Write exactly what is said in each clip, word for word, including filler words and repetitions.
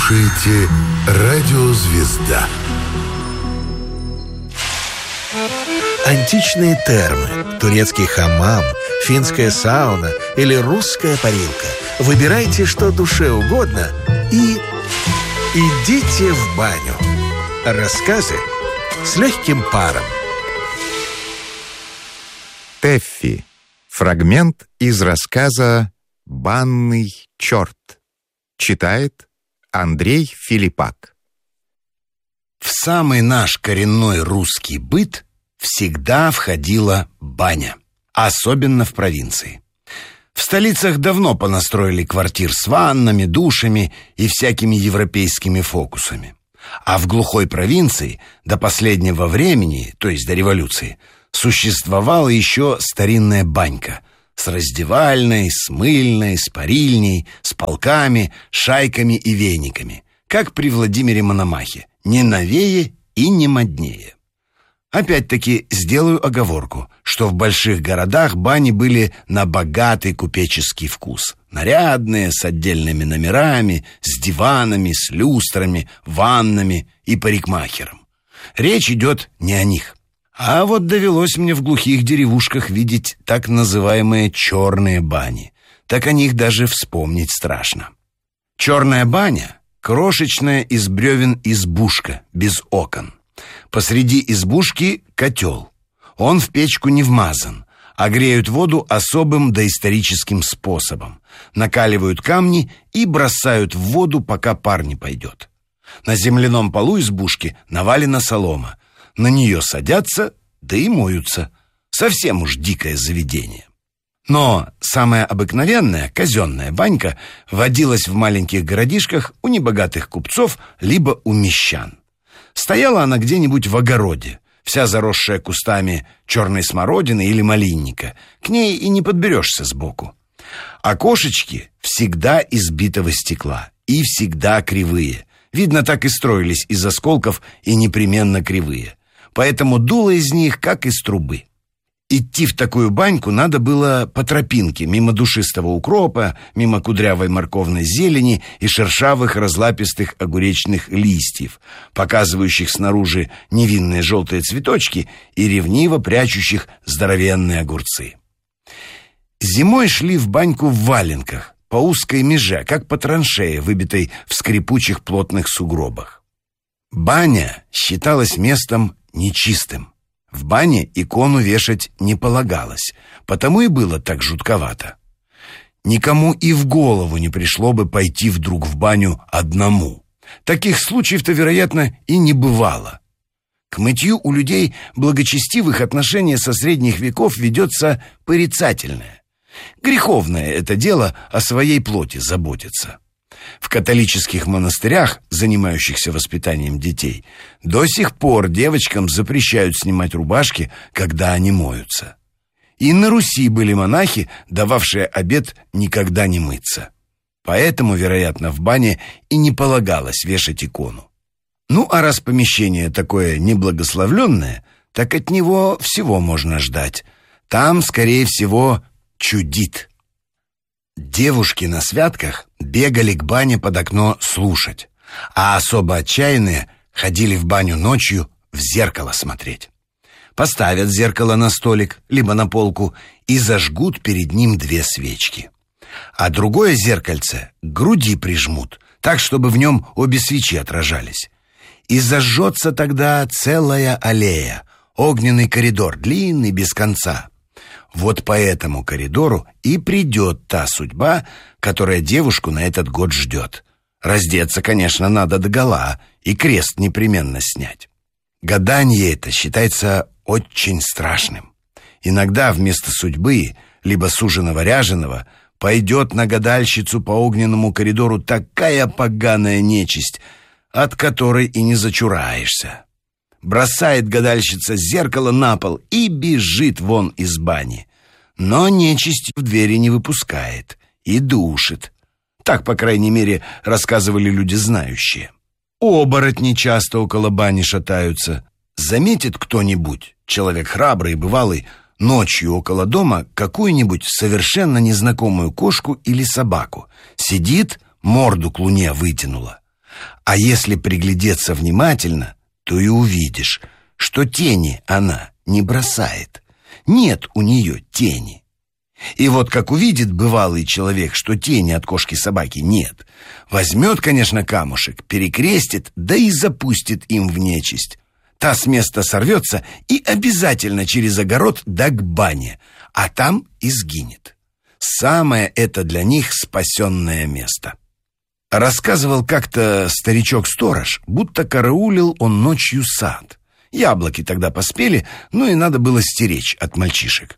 слушаете «Радио Звезда». Античные термы, турецкий хамам, финская сауна или русская парилка. Выбирайте, что душе угодно, и идите в баню. Рассказы с легким паром. Тэффи. Фрагмент из рассказа «Банный черт». Читает Андрей Филиппак. В самый наш коренной русский быт всегда входила баня, особенно в провинции. В столицах давно понастроили квартир с ваннами, душами и всякими европейскими фокусами. А в глухой провинции до последнего времени, то есть до революции, существовала еще старинная банька с раздевальной, с мыльной, с парильней, с полками, шайками и вениками, как при Владимире Мономахе, не новее и не моднее. Опять-таки сделаю оговорку, что в больших городах бани были на богатый купеческий вкус. Нарядные, с отдельными номерами, с диванами, с люстрами, ваннами и парикмахером. Речь идет не о них. А вот довелось мне в глухих деревушках видеть так называемые черные бани. Так о них даже вспомнить страшно. Черная баня — крошечная из бревен избушка, без окон. Посреди избушки котел. Он в печку не вмазан, а греют воду особым доисторическим способом. Накаливают камни и бросают в воду, пока пар не пойдет. На земляном полу избушки навалена солома. На нее садятся, да и моются. Совсем уж дикое заведение. Но самая обыкновенная казенная банька водилась в маленьких городишках у небогатых купцов либо у мещан. Стояла она где-нибудь в огороде, вся заросшая кустами черной смородины или малинника. К ней и не подберешься сбоку. Окошечки всегда из битого стекла и всегда кривые. Видно, так и строились из осколков и непременно кривые. Поэтому дуло из них, как из трубы. Идти в такую баньку надо было по тропинке, мимо душистого укропа, мимо кудрявой морковной зелени и шершавых разлапистых огуречных листьев, показывающих снаружи невинные желтые цветочки и ревниво прячущих здоровенные огурцы. Зимой шли в баньку в валенках, по узкой меже, как по траншее, выбитой в скрипучих плотных сугробах. Баня считалась местом нечистым. В бане икону вешать не полагалось, потому и было так жутковато. Никому и в голову не пришло бы пойти вдруг в баню одному. Таких случаев-то, вероятно, и не бывало. К мытью у людей благочестивых отношение со средних веков ведется порицательное. Греховное это дело о своей плоти заботиться. В католических монастырях, занимающихся воспитанием детей, до сих пор девочкам запрещают снимать рубашки, когда они моются. И на Руси были монахи, дававшие обет никогда не мыться. Поэтому, вероятно, в бане и не полагалось вешать икону. Ну, а раз помещение такое неблагословленное, так от него всего можно ждать. Там, скорее всего, чудит. Девушки на святках бегали к бане под окно слушать, а особо отчаянные ходили в баню ночью в зеркало смотреть. Поставят зеркало на столик, либо на полку, и зажгут перед ним две свечки. А другое зеркальце к груди прижмут, так, чтобы в нем обе свечи отражались. И зажжется тогда целая аллея, огненный коридор, длинный без конца. Вот по этому коридору и придет та судьба, которая девушку на этот год ждет. Раздеться, конечно, надо догола и крест непременно снять. Гадание это считается очень страшным. Иногда вместо судьбы, либо суженого-ряженого, пойдет на гадальщицу по огненному коридору такая поганая нечисть, от которой и не зачураешься. Бросает гадальщица зеркало на пол и бежит вон из бани. Но нечисть в двери не выпускает и душит. Так, по крайней мере, рассказывали люди знающие. Оборотни часто около бани шатаются. Заметит кто-нибудь, человек храбрый и бывалый, ночью около дома какую-нибудь совершенно незнакомую кошку или собаку. Сидит, морду к луне вытянула. А если приглядеться внимательно, то и увидишь, что тени она не бросает. Нет у нее тени. И вот как увидит бывалый человек, что тени от кошки-собаки нет, возьмет, конечно, камушек, перекрестит, да и запустит им в нечисть. Та с места сорвется и обязательно через огород да к бане, а там и сгинет. Самое это для них спасенное место. Рассказывал как-то старичок-сторож, будто караулил он ночью сад. Яблоки тогда поспели, но и надо было стеречь от мальчишек.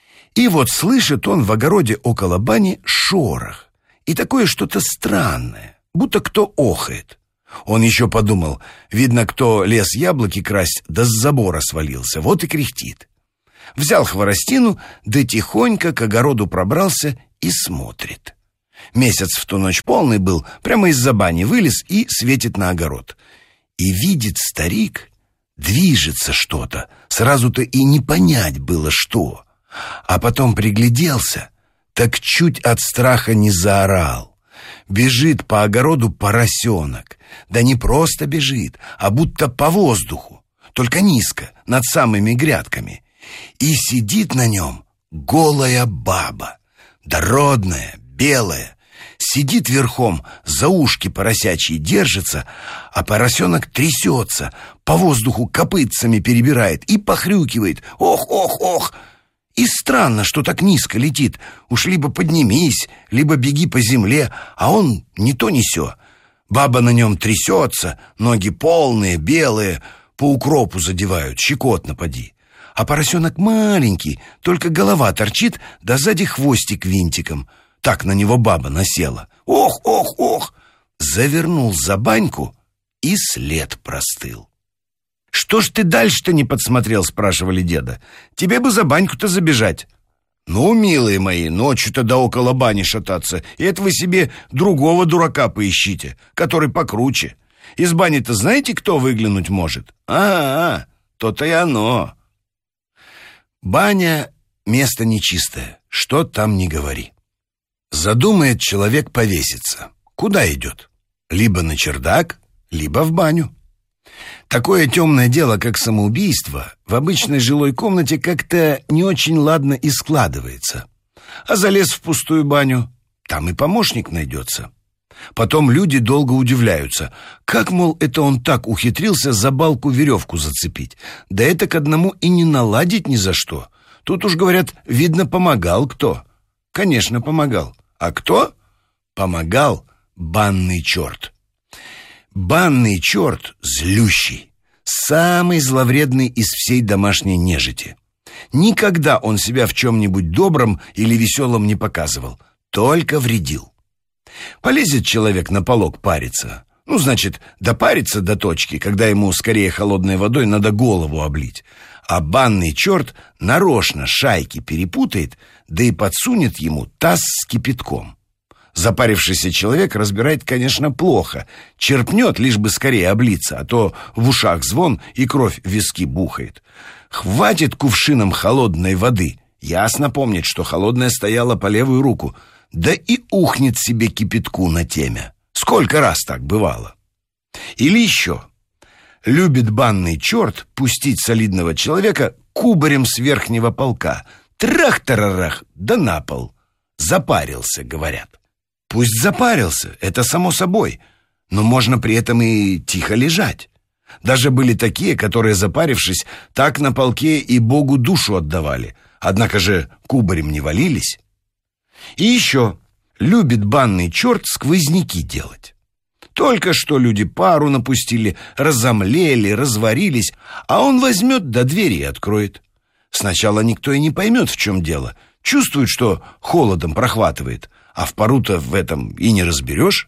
И вот слышит он в огороде около бани шорох, и такое что-то странное, будто кто охает. Он еще подумал, видно, кто лез яблоки красть, да с забора свалился, вот и кряхтит. Взял хворостину, да тихонько к огороду пробрался и смотрит. Месяц в ту ночь полный был, прямо из-за бани вылез и светит на огород. И видит старик, движется что-то, сразу-то и не понять было, что. А потом пригляделся, так чуть от страха не заорал. Бежит по огороду поросенок. Да не просто бежит, а будто по воздуху, только низко, над самыми грядками. И сидит на нем голая баба, дородная, белая. Сидит верхом, за ушки поросячьи держится, а поросенок трясется, по воздуху копытцами перебирает и похрюкивает. Ох, ох, ох! И странно, что так низко летит. Уж либо поднимись, либо беги по земле, а он не то не сё. Баба на нем трясется, ноги полные, белые, по укропу задевают, щекотно поди. А поросенок маленький, только голова торчит, да сзади хвостик винтиком. Так на него баба насела. Ох, ох, ох! Завернул за баньку, и след простыл. «Что ж ты дальше-то не подсмотрел?» — спрашивали деда. «Тебе бы за баньку-то забежать». «Ну, милые мои, ночью-то да около бани шататься, и это вы себе другого дурака поищите, который покруче. Из бани-то знаете, кто выглянуть может? А-а-а, то-то и оно». Баня — место нечистое, что там ни говори. Задумает человек повеситься. Куда идет? Либо на чердак, либо в баню. Такое темное дело, как самоубийство, в обычной жилой комнате как-то не очень ладно и складывается. А залез в пустую баню, там и помощник найдется. Потом люди долго удивляются, как, мол, это он так ухитрился за балку веревку зацепить. Да это к одному и не наладить ни за что. Тут уж, говорят, видно, помогал кто. Конечно, помогал. А кто? Помогал банный черт. Банный черт злющий, самый зловредный из всей домашней нежити. Никогда он себя в чем-нибудь добром или веселом не показывал, только вредил. Полезет человек на полог париться, ну, значит, допарится до точки, когда ему скорее холодной водой надо голову облить, а банный черт нарочно шайки перепутает, да и подсунет ему таз с кипятком. Запарившийся человек разбирает, конечно, плохо. Черпнет, лишь бы скорее облиться, а то в ушах звон и кровь в виски бухает. Хватит кувшином холодной воды. Ясно помнит, что холодная стояла по левую руку. Да и ухнет себе кипятку на темя. Сколько раз так бывало. Или еще. Любит банный черт пустить солидного человека кубарем с верхнего полка. Трах-тарарах, да на пол. Запарился, говорят. Пусть запарился, это само собой, но можно при этом и тихо лежать. Даже были такие, которые, запарившись, так на полке и Богу душу отдавали, однако же кубарем не валились. И еще любит банный черт сквозняки делать. Только что люди пару напустили, разомлели, разварились, а он возьмет до двери и откроет. Сначала никто и не поймет, в чем дело, чувствует, что холодом прохватывает, а в пару-то в этом и не разберешь.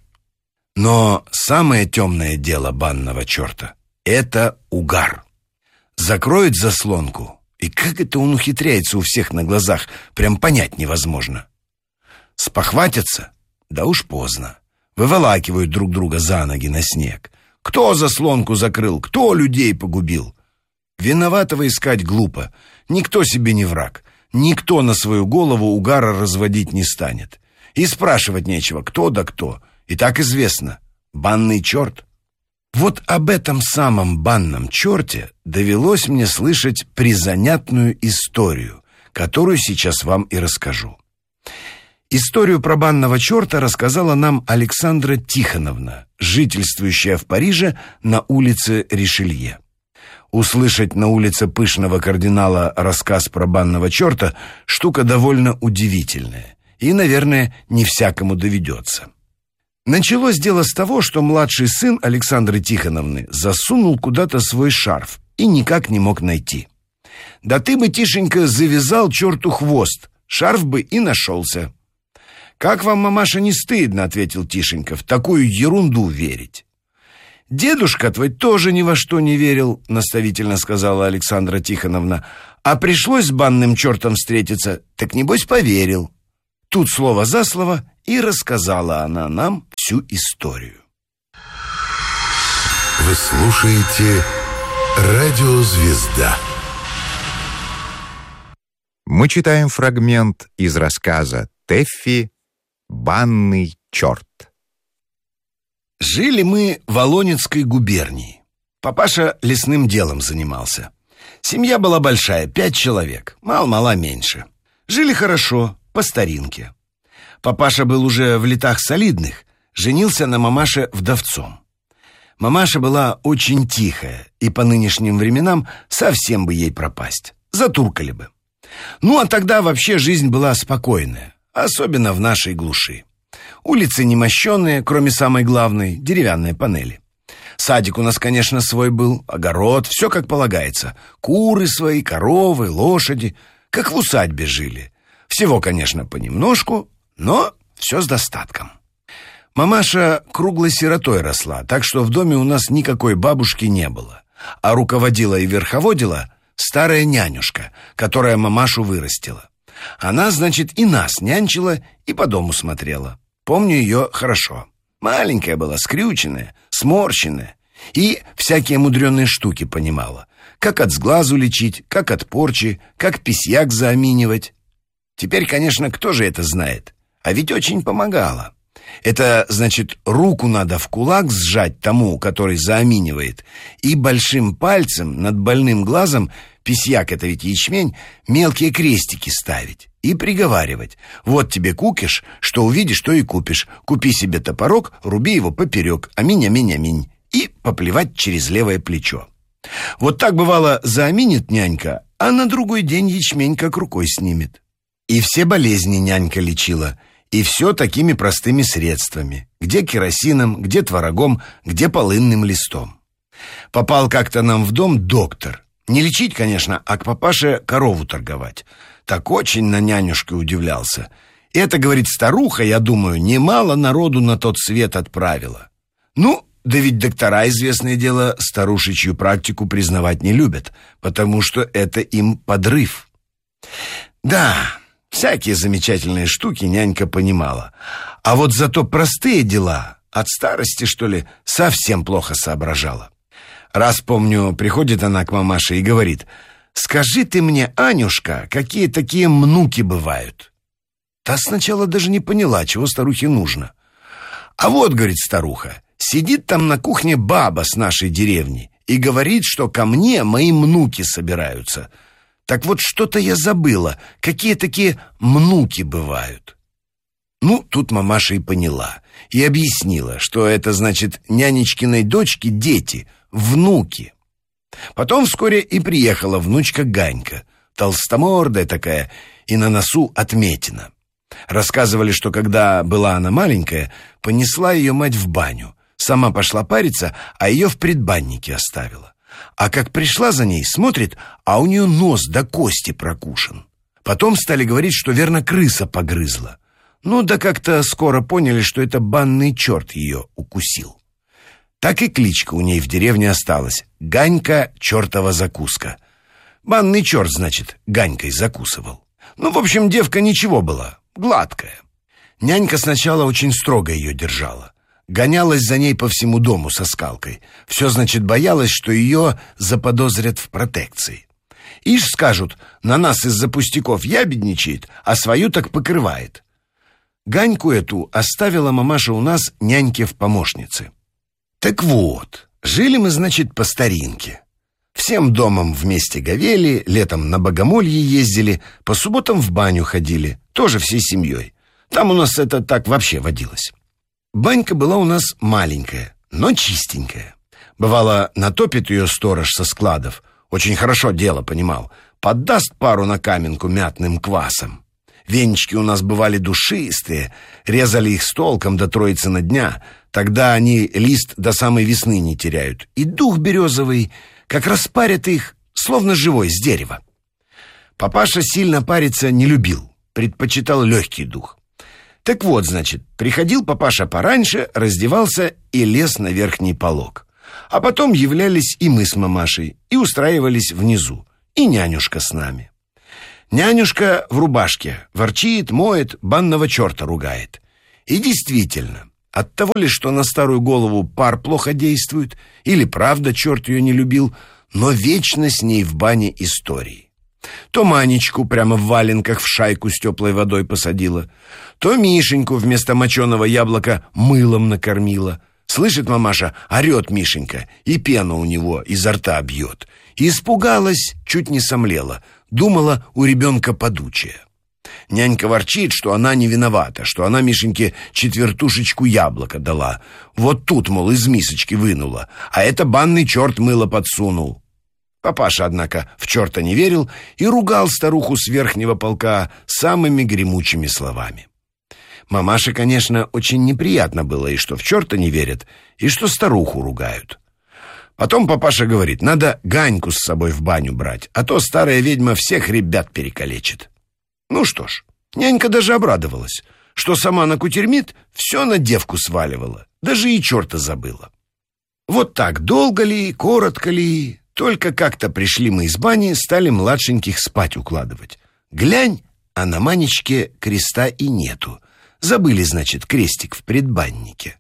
Но самое темное дело банного черта — это угар. Закроет заслонку, и как это он ухитряется у всех на глазах, прям понять невозможно. Спохватятся, да уж поздно. Выволакивают друг друга за ноги на снег. Кто заслонку закрыл, кто людей погубил? Виноватого искать глупо. Никто себе не враг. Никто на свою голову угара разводить не станет. И спрашивать нечего, кто да кто. И так известно. банный черт. Вот об этом самом банном черте довелось мне слышать призанятную историю, которую сейчас вам и расскажу. Историю про банного черта рассказала нам Александра Тихоновна, жительствующая в Париже на улице Ришелье. Услышать на улице пышного кардинала рассказ про банного черта – штука довольно удивительная, и, наверное, не всякому доведется. Началось дело с того, что младший сын Александры Тихоновны засунул куда-то свой шарф и никак не мог найти. «Да ты бы, Тишенька, завязал черту хвост, шарф бы и нашелся». «Как вам, мамаша, не стыдно, — ответил Тишенька, — в такую ерунду верить?» «Дедушка твой тоже ни во что не верил, — наставительно сказала Александра Тихоновна, — а пришлось с банным чертом встретиться, так небось поверил». Тут слово за слово и рассказала она нам всю историю. Вы слушаете «Радио Звезда». Мы читаем фрагмент из рассказа Тэффи «Банный черт». Жили мы в Олонецкой губернии. Папаша лесным делом занимался. Семья была большая, пять человек, мал-мала меньше. Жили хорошо, по старинке. Папаша был уже в летах солидных, женился на мамаше вдовцом. Мамаша была очень тихая, и по нынешним временам совсем бы ей пропасть. Затуркали бы. Ну, а тогда вообще жизнь была спокойная, особенно в нашей глуши. Улицы немощенные, кроме самой главной, деревянной панели. Садик у нас, конечно, свой был, огород, все как полагается. Куры свои, коровы, лошади, как в усадьбе жили. Всего, конечно, понемножку, но все с достатком. Мамаша круглой сиротой росла, так что в доме у нас никакой бабушки не было. А руководила и верховодила старая нянюшка, которая мамашу вырастила. Она, значит, и нас нянчила, и по дому смотрела. Помню ее хорошо. Маленькая была, скрюченная, сморщенная. И всякие мудреные штуки понимала. Как от сглазу лечить, как от порчи, как письяк зааминивать. Теперь, конечно, кто же это знает? А ведь очень помогала. Это, значит, руку надо в кулак сжать тому, который зааминивает, и большим пальцем над больным глазом, письяк — это ведь ячмень, мелкие крестики ставить и приговаривать: вот тебе кукиш, что увидишь, то и купишь. Купи себе топорок, руби его поперек, аминь-аминь-аминь, и поплевать через левое плечо. Вот так, бывало, зааминит нянька, а на другой день ячмень как рукой снимет. И все болезни нянька лечила, и все такими простыми средствами. Где керосином, где творогом, где полынным листом. Попал как-то нам в дом доктор. Не лечить, конечно, а к папаше корову торговать. Так очень на нянюшке удивлялся. Это, говорит, старуха, я думаю, немало народу на тот свет отправила. Ну, да ведь доктора, известное дело, старушечью практику признавать не любят, потому что это им подрыв. Да, всякие замечательные штуки нянька понимала. А вот зато простые дела, от старости, что ли, совсем плохо соображала. Раз, помню, приходит она к мамаше и говорит: «Скажи ты мне, Анюшка, какие такие мнуки бывают?» Та сначала даже не поняла, чего старухе нужно. «А вот, — говорит старуха, — сидит там на кухне баба с нашей деревни и говорит, что ко мне мои мнуки собираются. Так вот, что-то я забыла, какие такие мнуки бывают». Ну, тут мамаша и поняла, и объяснила, что это значит нянечкиной дочки дети, внуки. Потом вскоре и приехала внучка Ганька, толстомордая такая, и на носу отметина. Рассказывали, что когда была она маленькая, понесла ее мать в баню, сама пошла париться, а ее в предбаннике оставила. А как пришла за ней, смотрит, а у нее нос до кости прокушен. Потом стали говорить, что верно крыса погрызла. Ну да как-то скоро поняли, что это банный черт ее укусил. Так и кличка у ней в деревне осталась — Ганька чертова закуска. Банный черт, значит, Ганькой закусывал. Ну, в общем, девка ничего была, гладкая. Нянька сначала очень строго ее держала. Гонялась за ней по всему дому со скалкой. Все, значит, боялась, что ее заподозрят в протекции. Ишь, скажут, на нас из-за пустяков ябедничает, а свою так покрывает. Ганьку эту оставила мамаша у нас няньке в помощнице. Так вот, жили мы, значит, по старинке. Всем домом вместе говели, летом на богомолье ездили, по субботам в баню ходили, тоже всей семьей. Там у нас это так вообще водилось. Банька была у нас маленькая, но чистенькая. Бывало, натопит ее сторож со складов, очень хорошо дело понимал, поддаст пару на каменку мятным квасом. Венички у нас бывали душистые, резали их с толком до троицына дня, тогда они лист до самой весны не теряют, и дух березовый, как распарят их, словно живой, с дерева. Папаша сильно париться не любил, предпочитал легкий дух. Так вот, значит, приходил папаша пораньше, раздевался и лез на верхний полог. А потом являлись и мы с мамашей, и устраивались внизу, и нянюшка с нами. Нянюшка в рубашке, ворчит, моет, банного черта ругает. И действительно, от того ли, что на старую голову пар плохо действует, или правда черт ее не любил, но вечно с ней в бане истории. То Манечку прямо в валенках в шайку с теплой водой посадила, то Мишеньку вместо моченого яблока мылом накормила. Слышит мамаша, орет Мишенька, и пена у него изо рта бьет. И испугалась, чуть не сомлела, думала, у ребенка подучая. Нянька ворчит, что она не виновата, что она Мишеньке четвертушечку яблока дала. Вот тут, мол, из мисочки вынула, а это банный черт мыло подсунул. Папаша, однако, в черта не верил и ругал старуху с верхнего полка самыми гремучими словами. Мамаше, конечно, очень неприятно было, и что в черта не верят, и что старуху ругают. Потом папаша говорит, надо Ганьку с собой в баню брать, а то старая ведьма всех ребят перекалечит. Ну что ж, нянька даже обрадовалась, что сама накутермит, все на девку сваливала, даже и черта забыла. Вот так, долго ли, коротко ли, только как-то пришли мы из бани, стали младшеньких спать укладывать. Глянь, а на Манечке креста и нету. Забыли, значит, крестик в предбаннике.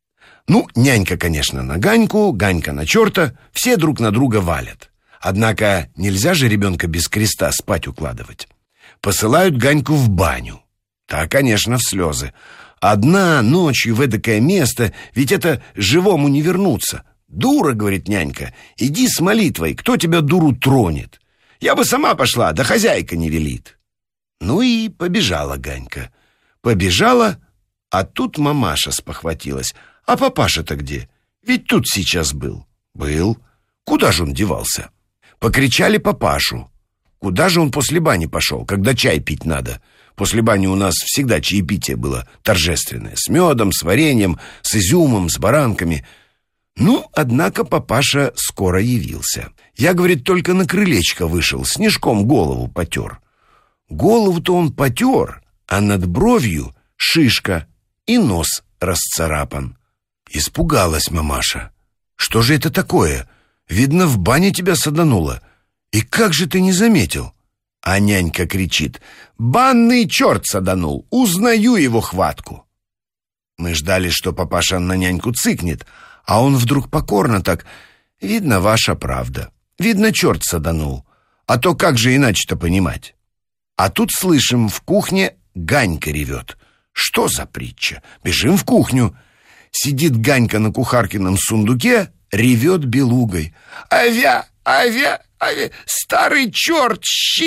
Ну, нянька, конечно, на Ганьку, Ганька на черта, все друг на друга валят. Однако нельзя же ребенка без креста спать укладывать. Посылают Ганьку в баню. Та, конечно, в слезы. Одна ночью в эдакое место, ведь это живому не вернуться. «Дура, — говорит нянька, — иди с молитвой, кто тебя, дуру, тронет? Я бы сама пошла, да хозяйка не велит». Ну и побежала Ганька. Побежала, а тут мамаша спохватилась. А папаша-то где? Ведь тут сейчас был. Был. Куда же он девался? Покричали папашу. Куда же он после бани пошел, когда чай пить надо? После бани у нас всегда чаепитие было торжественное. С медом, с вареньем, с изюмом, с баранками. Ну, однако папаша скоро явился. Я, говорит, только на крылечко вышел, снежком голову потер. Голову-то он потер, а над бровью шишка и нос расцарапан. Испугалась мамаша. Что же это такое? Видно, в бане тебя садануло. И как же ты не заметил? А нянька кричит: банный черт саданул, узнаю его хватку. Мы ждали, что папаша на няньку цыкнет, а он вдруг покорно так: видно, ваша правда, видно, черт саданул, а то как же иначе-то понимать? А тут слышим, в кухне Ганька ревет. Что за притча? Бежим в кухню. Сидит Ганька на кухаркином сундуке, ревет белугой: авя, авя, авя, старый черт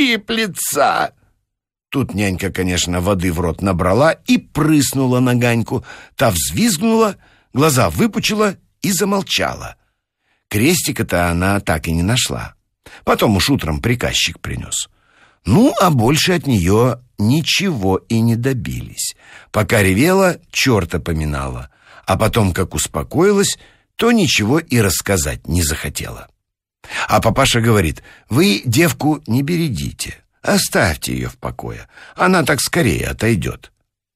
щиплется. Тут нянька, конечно, воды в рот набрала и прыснула на Ганьку. Та взвизгнула, глаза выпучила и замолчала. Крестика-то она так и не нашла. Потом уж утром приказчик принес. Ну, а больше от нее ничего и не добились. Пока ревела, черта поминала. А потом, как успокоилась, то ничего и рассказать не захотела. А папаша говорит: вы девку не бередите, оставьте ее в покое, она так скорее отойдет.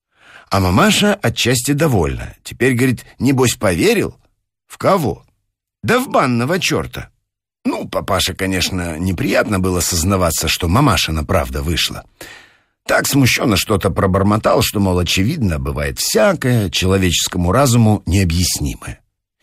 А мамаша отчасти довольна. Теперь, говорит, небось поверил? В кого? Да в банного черта. Ну, папаша, конечно, неприятно было сознаваться, что мамашина правда вышла. Так смущенно что-то пробормотал, что, мол, очевидно, бывает всякое, человеческому разуму необъяснимое.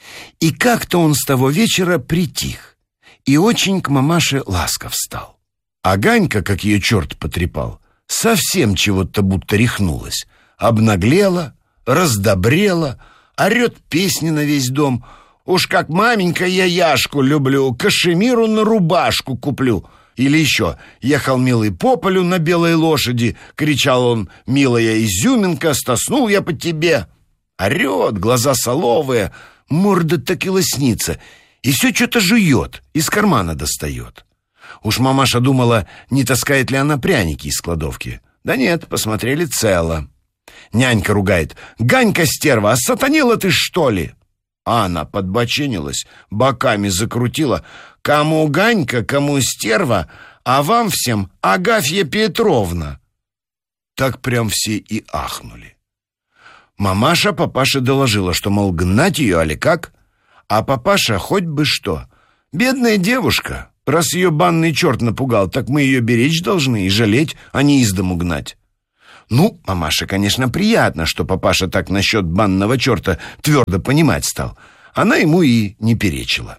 И как-то он с того вечера притих и очень к мамаше ласков стал. А Ганька, как ее черт потрепал, совсем чего-то будто рехнулась, обнаглела, раздобрела, орет песни на весь дом. Уж как маменька я Яшку люблю, кашемиру на рубашку куплю. Или еще: ехал милый по полю на белой лошади, кричал он: милая изюминка, стоснул я по тебе. Орет, глаза соловые, морда так и лоснится, и все что-то жует, из кармана достает. Уж мамаша думала, не таскает ли она пряники из кладовки. Да нет, посмотрели, цело. Нянька ругает: Ганька, стерва, осатанила ты, что ли? А она подбоченилась, боками закрутила: кому Ганька, кому стерва, а вам всем Агафья Петровна. Так прям все и ахнули. Мамаша папаше доложила, что, мол, гнать ее, али как? А папаша хоть бы что. Бедная девушка, раз ее банный черт напугал, так мы ее беречь должны и жалеть, а не из дому гнать. Ну, мамаше, конечно, приятно, что папаша так насчет банного черта твердо понимать стал. Она ему и не перечила.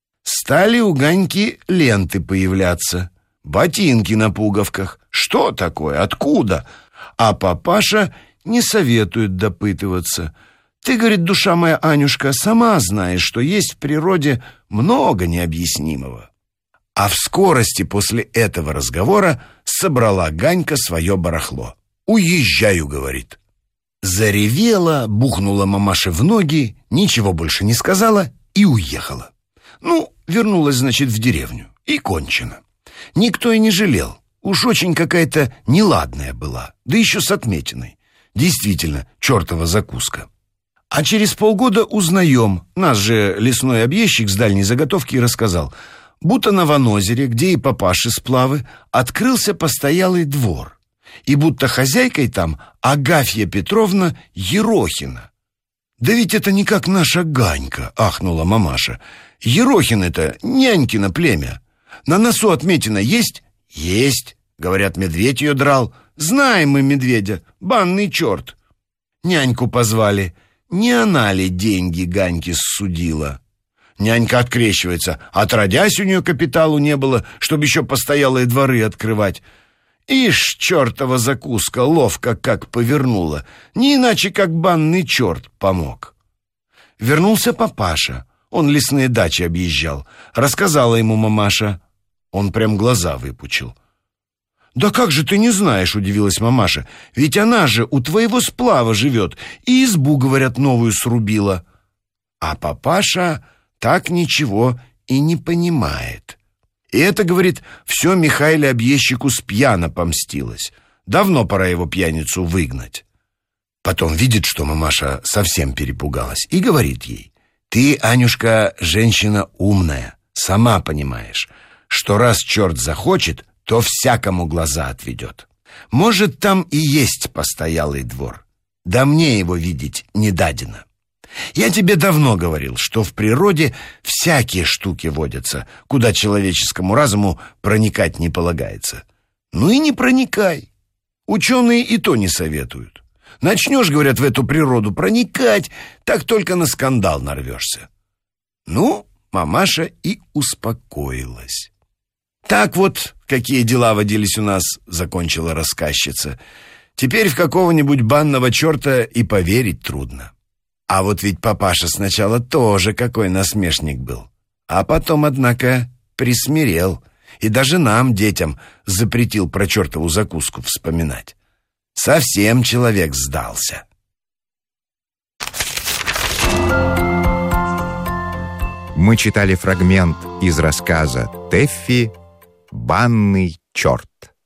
Стали у Ганьки ленты появляться, ботинки на пуговках. Что такое? Откуда? А папаша не советует допытываться. Ты, говорит, душа моя, Анюшка, сама знаешь, что есть в природе много необъяснимого. А в скорости после этого разговора собрала Ганька свое барахло. «Уезжаю», — говорит. Заревела, бухнула мамаша в ноги, ничего больше не сказала и уехала. Ну, вернулась, значит, в деревню, и кончено. Никто и не жалел. Уж очень какая-то неладная была, да еще с отметиной. Действительно, чертова закуска. А через полгода узнаем, нас же лесной объездчик с дальней заготовки рассказал, будто на Ванозере, где и папаши сплавы, открылся постоялый двор. И будто хозяйкой там Агафья Петровна Ерохина. «Да ведь это не как наша Ганька», — ахнула мамаша. «Ерохин — это нянькино племя. На носу отметина есть?» «Есть. Говорят, медведь ее драл. Знаем мы медведя, банный черт». Няньку позвали. Не она ли деньги Ганьке ссудила? Нянька открещивается. Отродясь, у нее капиталу не было, чтобы еще постоялые дворы открывать. Ишь, чертова закуска ловко как повернула. Не иначе, как банный черт помог. Вернулся папаша. Он лесные дачи объезжал. Рассказала ему мамаша. Он прям глаза выпучил. «Да как же ты не знаешь?» — удивилась мамаша. «Ведь она же у твоего сплава живет и избу, говорят, новую срубила». А папаша так ничего и не понимает. И это, говорит, все Михаиле объездчику спьяно помстилось. Давно пора его пьяницу выгнать. Потом видит, что мамаша совсем перепугалась, и говорит ей: «Ты, Анюшка, женщина умная, сама понимаешь, что раз черт захочет, то всякому глаза отведет. Может, там и есть постоялый двор, да мне его видеть не дадено. Я тебе давно говорил, что в природе всякие штуки водятся, куда человеческому разуму проникать не полагается. Ну и не проникай. Ученые и то не советуют. Начнешь, говорят, в эту природу проникать, так только на скандал нарвешься». Ну, мамаша и успокоилась. «Так вот, какие дела водились у нас», — закончила рассказчица. «Теперь в какого-нибудь банного черта и поверить трудно. А вот ведь папаша сначала тоже какой насмешник был. А потом, однако, присмирел. И даже нам, детям, запретил про чертову закуску вспоминать. Совсем человек сдался». Мы читали фрагмент из рассказа Тэффи «Банный черт».